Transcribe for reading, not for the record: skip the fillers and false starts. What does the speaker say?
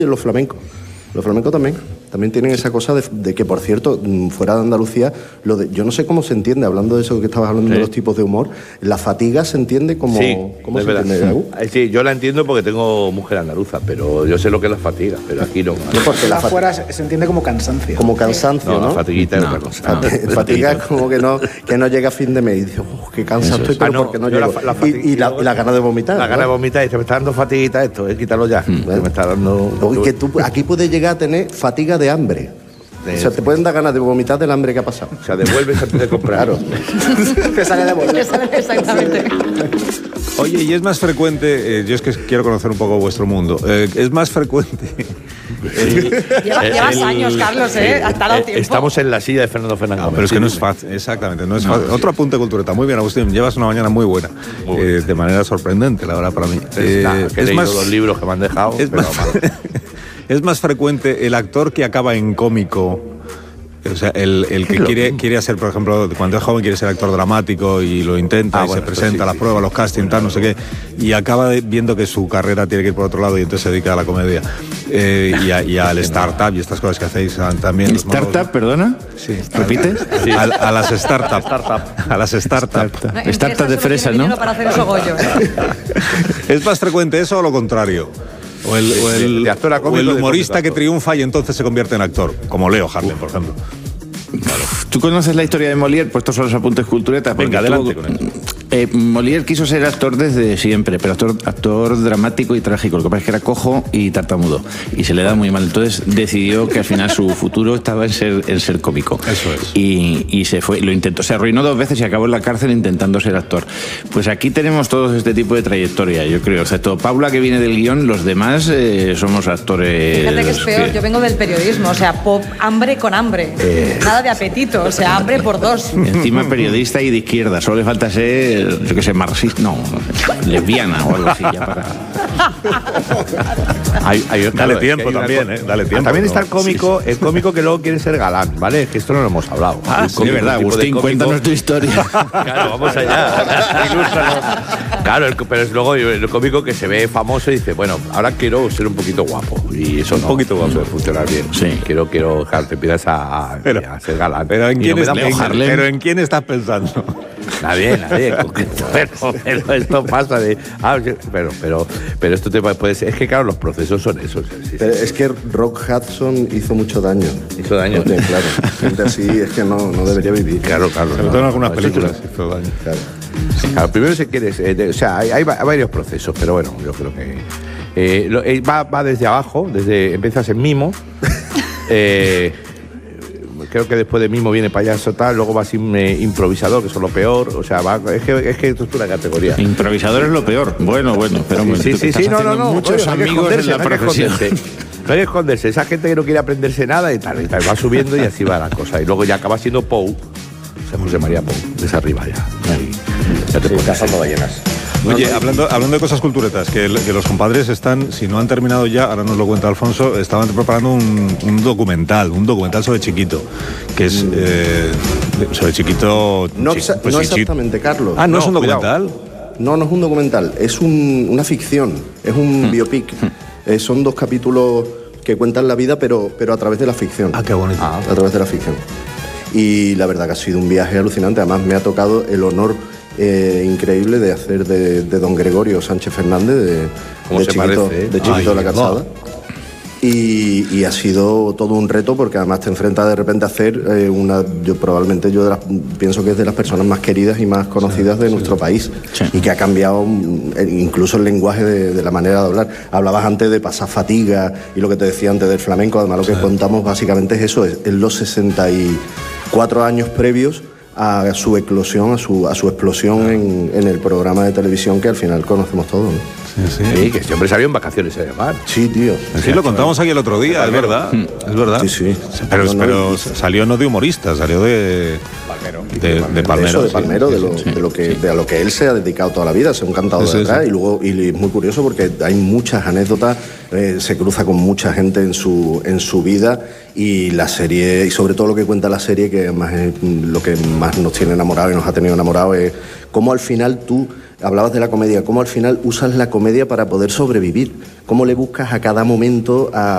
los flamencos. Los flamencos también tienen esa cosa de que, por cierto, fuera de Andalucía, yo no sé cómo se entiende, hablando de eso que estabas hablando, de los tipos de humor, la fatiga se entiende como... Sí, ¿cómo se entiende? Sí, yo la entiendo porque tengo mujer andaluza, pero yo sé lo que es la fatiga, pero aquí no. Porque afuera se entiende como cansancio. Como cansancio, ¿no? La fatiguita es otra cosa. Fatiga es como que no llega a fin de mes y dices, qué cansado estoy, pero porque no llego. Y la gana de vomitar. La gana de vomitar, y te me está dando fatiguita esto, quítalo ya. Me está dando... Que tú aquí puedes llegar a tener fatiga de hambre. O sea, te pueden dar ganas de vomitar del hambre que ha pasado. O sea, devuelves antes de comprar. Claro. Te sale de vuelta. Exactamente. Oye, y es más frecuente, yo es que quiero conocer un poco vuestro mundo, es más frecuente... Llevas años, Carlos, has tardado tiempo. Estamos en la silla de Fernando Fernández. No, pero es que no es fácil, exactamente, no es fácil. Otro apunte cultureta, muy bien, Agustín, llevas una mañana muy buena, de manera sorprendente, la verdad, para mí. Que he leído los libros que me han dejado, es más frecuente el actor que acaba en cómico. O sea, el que quiere ser, por ejemplo, cuando es joven quiere ser actor dramático y lo intenta se presenta a las pruebas, los castings, tal, no sé qué, y acaba viendo que su carrera tiene que ir por otro lado y entonces se dedica a la comedia y al startup y estas cosas que hacéis también. ¿Startup, perdona? Sí. ¿Repites? Sí. A las startups. A las startups. Startup de fresas, ¿no? Para hacer esos gollos. ¿Es más frecuente eso o lo contrario? O el humorista que triunfa y entonces se convierte en actor, como Leo Harlem, por ejemplo. Claro. ¿Tú conoces la historia de Molière? Pues estos son los apuntes culturetas. Venga, adelante con eso. Molière quiso ser actor desde siempre, pero actor dramático y trágico. Lo que pasa es que era cojo y tartamudo y se le da muy mal. Entonces decidió que al final su futuro estaba en ser cómico. Eso es. Y se fue, lo intentó. Se arruinó 2 veces y acabó en la cárcel intentando ser actor. Pues aquí tenemos todos este tipo de trayectoria, yo creo. Excepto Paula, que viene del guión, los demás somos actores. Fíjate que es peor, yo vengo del periodismo, o sea, hambre con hambre. Nada de apetito, o sea, hambre por 2. Encima periodista y de izquierda, solo le falta ser, yo qué sé, marxista, no, lesbiana o algo así, ya para... Dale tiempo también, dale tiempo. También está el cómico que luego quiere ser galán, ¿vale? Es que esto no lo hemos hablado. Sí, de verdad, Agustín, cuéntanos tu historia. Claro, vamos allá. Claro, pero es luego el cómico que se ve famoso y dice, bueno, ahora quiero ser un poquito guapo. Y eso un poquito guapo puede funcionar bien. Sí. Quiero te empiezas a ser galán. Pero ¿en quién estás pensando? Nadie. Pero esto pasa de... pero esto te puede ser... Es que claro, los procesos son esos. Sí. Es que Rock Hudson hizo mucho daño. Hizo daño. Claro. Gente así es que no debería vivir. Claro. Sobre todo en algunas películas hizo daño. Claro. Primero se quiere... o sea, hay varios procesos, pero bueno, yo creo que... va desde abajo, empiezas en mimo... creo que después de mimo viene payaso tal, luego vas improvisador, que es lo peor, o sea, es que esto es una categoría. Improvisador es lo peor. Bueno, pero sí, no, muchos amigos en la profesión. No hay que esconderse, esa gente que no quiere aprenderse nada y tal, va subiendo y así va la cosa. Y luego ya acaba siendo Pou, o sea, José María Pou, desde arriba ya. Ahí, ya te puedes cazando ballenas. Oye, hablando de cosas culturetas, que los compadres están, si no han terminado ya, ahora nos lo cuenta Alfonso, estaban preparando un documental sobre Chiquito, que es sobre Chiquito... No exactamente, Carlos. ¿No es un documental? No es un documental, es una ficción, es un biopic. Son 2 capítulos que cuentan la vida, pero a través de la ficción. Qué bonito. A través de la ficción. Y la verdad que ha sido un viaje alucinante, además me ha tocado el honor... increíble de hacer de don Gregorio Sánchez Fernández de Chiquito la Calzada. Y ha sido todo un reto porque además te enfrentas de repente a hacer pienso que es de las personas más queridas y más conocidas de nuestro país y que ha cambiado incluso el lenguaje de la manera de hablar. Hablabas antes de pasar fatiga y lo que te decía antes del flamenco, además lo que contamos básicamente es eso, es los 64 años previos a su eclosión, a su explosión en el programa de televisión que al final conocemos todos, ¿no? Sí, que este hombre salió en vacaciones a llamar. Sí, tío. Sí, lo contamos aquí el otro día, es verdad. Es verdad. Sí. Pero salió no de humorista, salió de Palmero. De Palmero, de lo que él se ha dedicado toda la vida, ser un cantador de atrás. Y es muy curioso porque hay muchas anécdotas, se cruza con mucha gente en su vida y la serie, y sobre todo lo que cuenta la serie, que además es lo que más nos tiene enamorados y nos ha tenido enamorados, es cómo al final tú... Hablabas de la comedia, cómo al final usas la comedia para poder sobrevivir, cómo le buscas a cada momento a